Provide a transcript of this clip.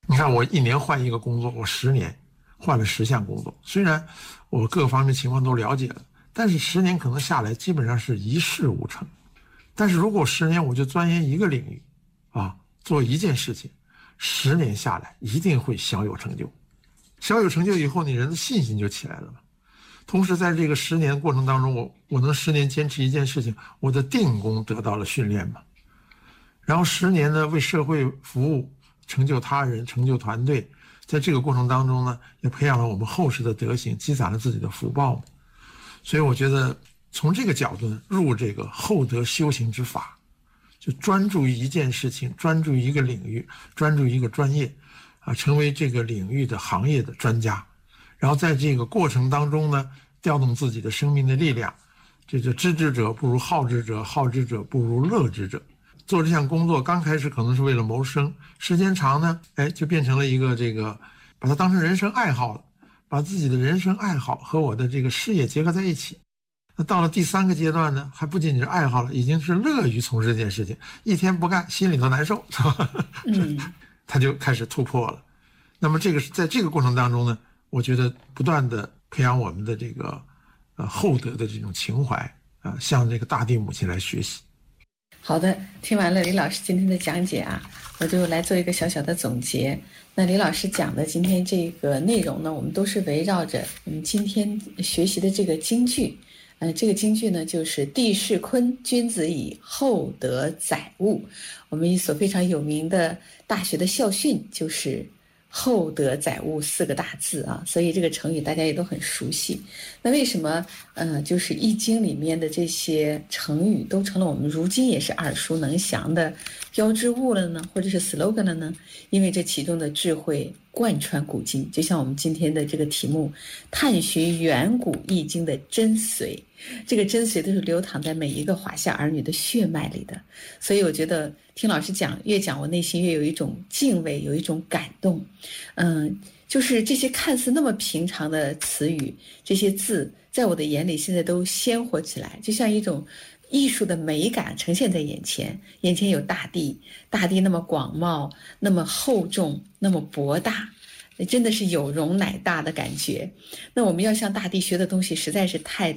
你看我1年换一个工作，我10年换了10项工作，虽然我各方面情况都了解了，但是10年可能下来基本上是一事无成。但是如果10年我就钻研一个领域做一件事情，10年下来一定会小有成就。小有成就以后，你人的信心就起来了嘛。同时在这个10年过程当中，我能10年坚持一件事情，我的定功得到了训练嘛。然后10年呢，为社会服务，成就他人，成就团队，在这个过程当中呢，也培养了我们厚实的德行，积攒了自己的福报嘛。所以我觉得从这个角度入这个厚德修行之法，就专注于一件事情，专注于一个领域，专注于一个专业成为这个领域的行业的专家。然后在这个过程当中呢，调动自己的生命的力量，这就知之者不如好之者，好之者不如乐之者。做这项工作刚开始可能是为了谋生，时间长呢，就变成了一个把它当成人生爱好了，把自己的人生爱好和我的这个事业结合在一起。那到了第3个阶段呢，还不仅仅是爱好了，已经是乐于从事这件事情，一天不干心里头难受，是吧？他就开始突破了。那么在这个过程当中呢，我觉得不断的培养我们的这个厚德的这种情怀向这个大地母亲来学习。 好的，听完了李老师今天的讲解我就来做一个小小的总结。那李老师讲的今天这个内容呢，我们都是围绕着我们今天学习的这个金句。这个金句呢，就是地势坤，君子以厚德载物。我们一所非常有名的大学的校训就是厚德载物4个大字所以这个成语大家也都很熟悉。那为什么就是易经里面的这些成语都成了我们如今也是耳熟能详的标志物了呢，或者是 slogan 了呢？因为这其中的智慧贯穿古今，就像我们今天的这个题目，探寻远古易经的真髓。这个真髓都是流淌在每一个华夏儿女的血脉里的。所以我觉得听老师讲，越讲我内心越有一种敬畏，有一种感动。就是这些看似那么平常的词语，这些字在我的眼里现在都鲜活起来，就像一种艺术的美感呈现在眼前。眼前有大地，大地那么广袤，那么厚重，那么博大，真的是有容乃大的感觉。那我们要向大地学的东西实在是太